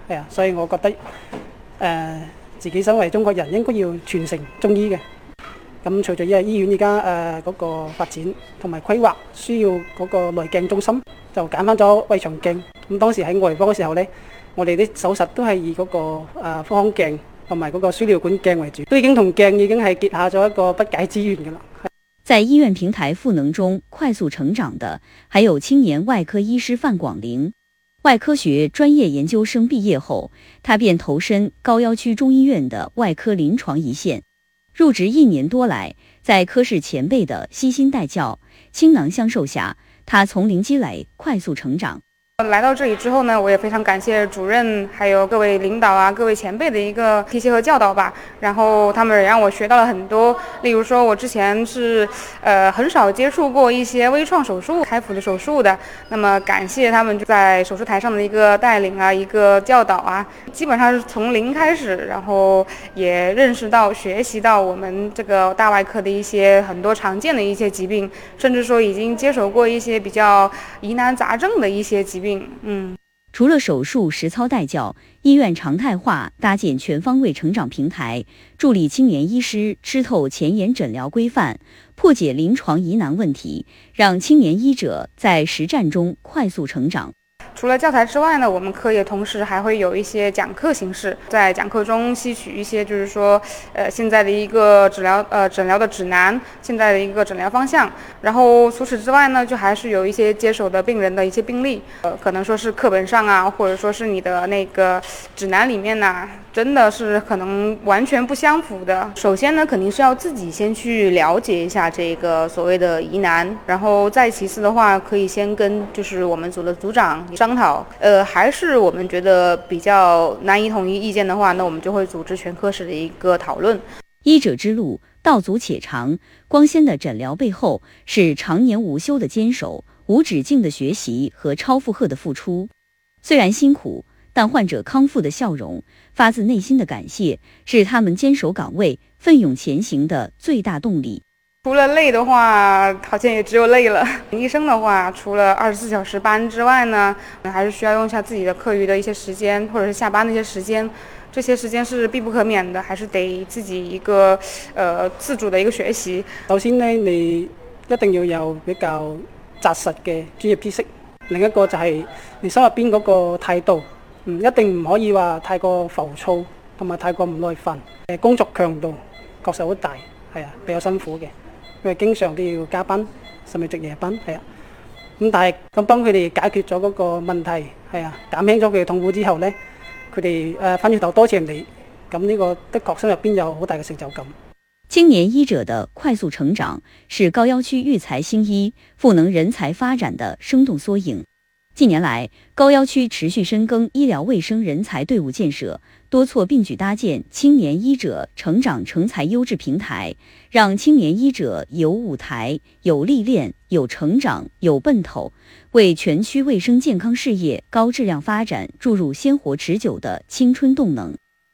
係啊，所以我覺得自己身為中國人應該要傳承中醫嘅。咁隨住醫院而家嗰個發展同埋規劃，需要嗰個內鏡中心，就揀翻咗胃腸鏡。咁當時喺外科嘅時候呢，我哋啲手術都係以嗰個方鏡同埋嗰個輸尿管鏡為主，都已經同鏡已經係結下咗一個不解之緣㗎啦。 在醫院平台賦能中快速成長的，還有青年外科醫師范廣玲。外科學專業研究生畢業後，他便投身高要區中醫院的外科臨床一線。入職1年多來，在科室前輩的悉心帶教、傾囊相授下，他從零積累，快速成長。 來到這裡之後呢，我也非常感謝主任還有各位領導啊、各位前輩的一個提攜和教導吧。然後他們也讓我學到了很多，例如說我之前是很少接觸過一些微創手術、開腹的手術的。那麼感謝他們在手術台上的一個帶領啊、一個教導啊，基本上是從零開始，然後也認識到、學習到我們這個大外科的一些很多常見的一些疾病，甚至說已經接手過一些比較疑難雜症的一些疾病。 除了手術實操帶教，醫院常態化搭建全方位成長平台，助力青年醫師吃透前沿診療規範，破解臨床疑難問題，讓青年醫者在實戰中快速成長。 除了教材之外呢，我們科也同時還會有一些講課形式，在講課中吸取一些就是說現在的一個診療的指南，現在的一個診療方向。然後除此之外呢，就還是有一些接手的病人的一些病例，可能說是課本上啊，或者說是你的那個指南裡面啊，真的是可能完全不相符的。首先呢，肯定是要自己先去了解一下這個所謂的疑難，然後再其次的話，可以先跟就是我們組的組長商討，還是我們覺得比較難以統一意見的話，那我們就會組織全科室的一個討論。 醫者之路道阻且長，光鮮的診療背後是常年無休的堅守、無止境的學習和超負荷的付出。雖然辛苦，但患者康復的笑容、發自內心的感謝，是他們堅守崗位、奮勇前行的最大動力。 除了累的話，好像也只有累了。醫生的話，除了24小時班之外呢，還是需要用一下自己的課餘的一些時間，或者是下班的一些時間。這些時間是必不可免的，還是得自己一個自主的一個學習。 首先呢，你一定要有比較紮實嘅專業知識。另一個就係你心入邊嗰個態度，一定唔可以話太過浮躁，同埋太過唔耐煩。工作強度確實好大，係啊，比較辛苦嘅。因為經常都要加班，甚至值夜班，係啊。咁但係咁幫佢哋解決咗嗰個問題，係啊，減輕咗佢嘅痛苦之後呢，佢哋翻轉頭多謝你，咁呢個的確心入邊有好大嘅成就感。 青年醫者的快速成長是高要區育才興醫、賦能人才發展的生動縮影。近年來，高要區持續深耕醫療衛生人才隊伍建設，多措並舉搭建青年醫者成長成才優質平台，讓青年醫者有舞台、有歷練、有成長、有奔頭，為全區衛生健康事業高質量發展注入鮮活持久的青春動能。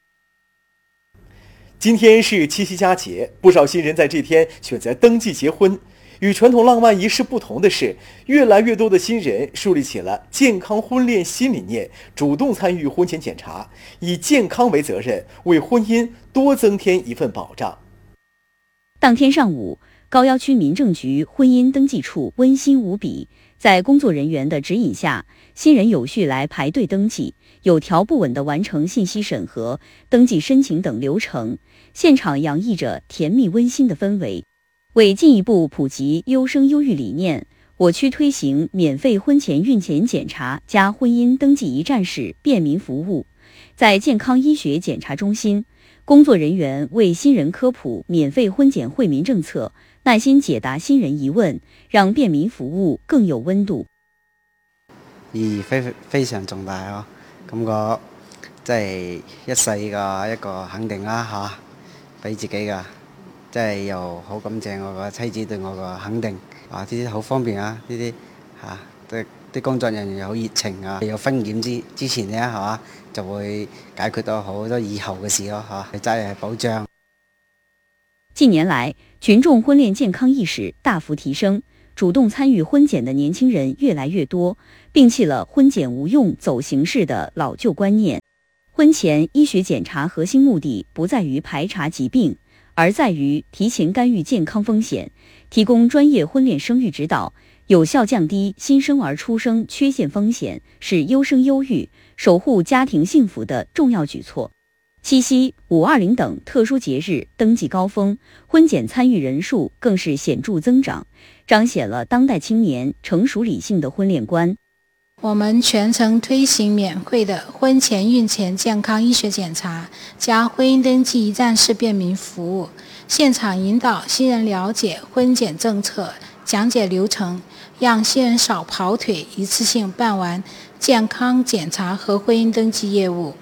今天是七夕佳節，不少新人在這天選擇登記結婚。與傳統浪漫儀式不同的是，越來越多的新人樹立起了健康婚戀新理念，主動參與婚前檢查，以健康為責任，為婚姻多增添一份保障。 當天上午，高要區民政局婚姻登記處溫馨無比，在工作人員的指引下，新人有序來排隊登記，有條不紊地完成信息審核、登記申請等流程，現場洋溢着甜蜜溫馨的氛圍。為進一步普及優生優育理念，我區推行免費婚前孕前檢查加婚姻登記一站式便民服務。在健康醫學檢查中心，工作人員為新人科普免費婚檢惠民政策，耐心解答新人疑問，讓便民服務更有溫度。 意義非常重大咯，感覺即係一世嘅一個肯定啦嚇，俾自己㗎。即係又好感謝我個妻子對我個肯定，呢啲好方便啊！呢啲啲工作人員又好熱情啊！有婚檢之前呢，係嘛就會解決到好多以後嘅事咯嚇，責任保障。 近年來，群眾婚戀健康意識大幅提升，主動參與婚檢的年輕人越來越多，摒棄了婚檢無用走形式的老舊觀念。 婚前医学检查核心目的不在于排查疾病，而在于提前干预健康风险，提供专业婚恋生育指导，有效降低新生儿出生缺陷风险，是优生优育、守护家庭幸福的重要举措。七夕、520等特殊节日登记高峰，婚检参与人数更是显著增长，彰显了当代青年成熟理性的婚恋观。 我们全程推行免费的婚前孕前健康医学检查加婚姻登记一站式便民服务，现场引导新人了解婚检政策，讲解流程，让新人少跑腿，一次性办完健康检查和婚姻登记业务。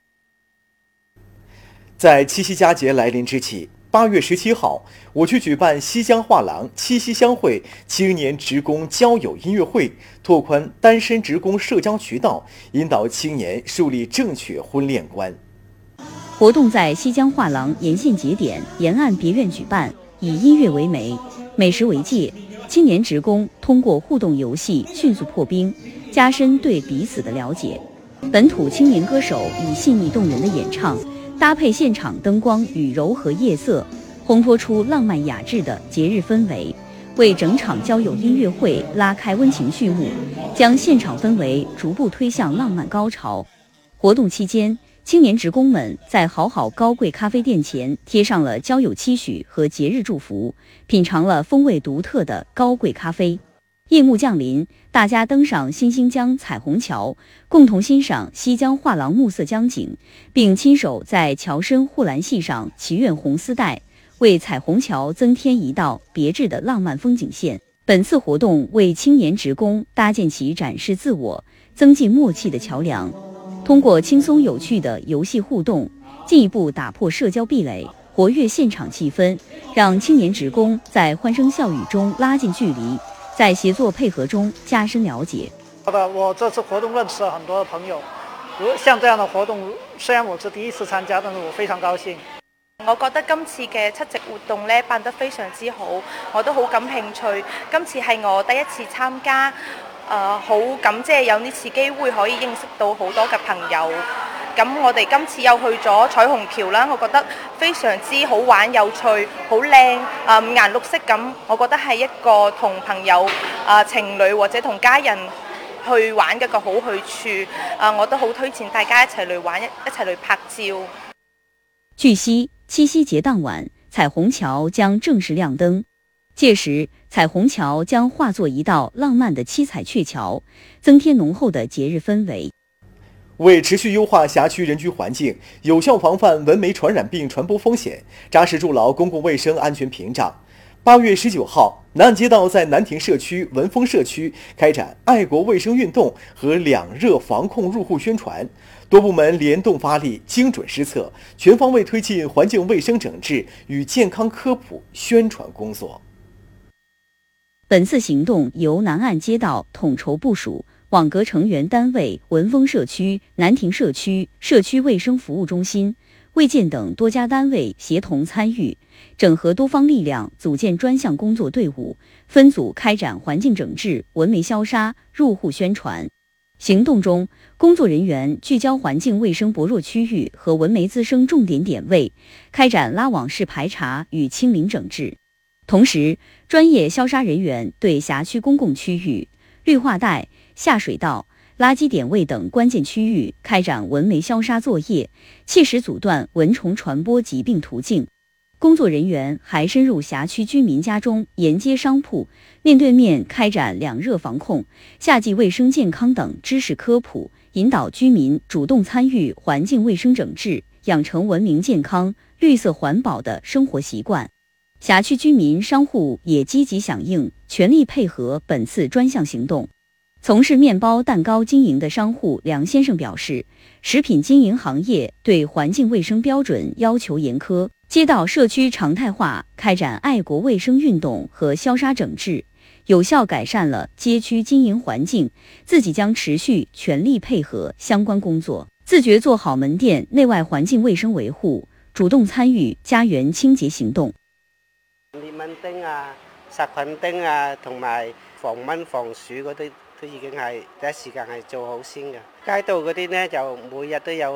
在七夕佳节来临之际，8月17号，我区举办西江画廊七夕相会青年职工交友音乐会，拓宽单身职工社交渠道，引导青年树立正确婚恋观。 活动在西江画廊沿线节点沿岸别院举办，以音乐为媒，美食为借，青年职工通过互动游戏迅速破冰，加深对彼此的了解。本土青年歌手以细腻动人的演唱，搭配现场灯光与柔和夜色，烘托出浪漫雅致的节日氛围，为整场交友音乐会拉开温情序幕，将现场氛围逐步推向浪漫高潮。活动期间，青年职工们在好好高贵咖啡店前贴上了交友期许和节日祝福，品尝了风味独特的高贵咖啡。夜幕降临，大家登上新兴江彩虹桥，共同欣赏西江画廊暮色江景，并亲手在桥身护栏系上祈愿红丝带，为彩虹桥增添一道别致的浪漫风景线。本次活动为青年职工搭建起展示自我、增进默契的桥梁，通过轻松有趣的游戏互动，进一步打破社交壁垒，活跃现场气氛，让青年职工在欢声笑语中拉近距离，在协作配合中加深了解。 我这次活动认識了很多朋友，像這樣的活動，雖然我是第一次參加，但是我非常高興。 我覺得今次嘅七夕活動呢辦得非常之好，我都好感興趣。今次係我第一次參加，好感謝有呢次機會可以認識到好多嘅朋友。咁我哋今次又去咗彩虹橋啦，我覺得非常之好玩有趣，好靚，五顏六色咁。我覺得係一個同朋友、情侶或者同家人去玩嘅一個好去處。我都好推薦大家一齊嚟玩，一齊嚟拍照。 據悉，七夕節當晚，彩虹橋將正式亮燈。屆時，彩虹橋將化作一道浪漫的七彩鵲橋，增添濃厚的節日氛圍。 为持续优化辖区人居环境，有效防范蚊媒传染病传播风险，扎实筑牢公共卫生安全屏障。8月19号，南岸街道在南亭社区、文峰社区开展爱国卫生运动和两热防控入户宣传，多部门联动发力，精准施策，全方位推进环境卫生整治与健康科普宣传工作。 本次行动由南岸街道统筹部署，网格成员单位文峰社区、南亭社区、社区卫生服务中心、卫健等多家单位协同参与，整合多方力量，组建专项工作队伍，分组开展环境整治、蚊媒消杀、入户宣传。行动中，工作人员聚焦环境卫生薄弱区域和蚊媒滋生重点点位，开展拉网式排查与清零整治。同时，专业消杀人员对辖区公共区域、绿化带、下水道、垃圾点位等关键区域开展蚊媒消杀作业，切实阻断蚊虫传播疾病途径。工作人员还深入辖区居民家中、沿街商铺，面对面开展两热防控、夏季卫生健康等知识科普，引导居民主动参与环境卫生整治，养成文明健康、绿色环保的生活习惯。辖区居民商户也积极响应，全力配合本次专项行动。从事面包、蛋糕经营的商户梁先生表示，食品经营行业对环境卫生标准要求严苛，街道社区常态化开展爱国卫生运动和消杀整治，有效改善了街区经营环境，自己将持续全力配合相關工作，自覺做好門店內外環境衛生維護，主動參與家園清潔行動。 滅蚊叮啊、殺菌叮啊，同埋防蚊防鼠嗰啲都已經係第一時間係做好先嘅。街道嗰啲呢，就每日都有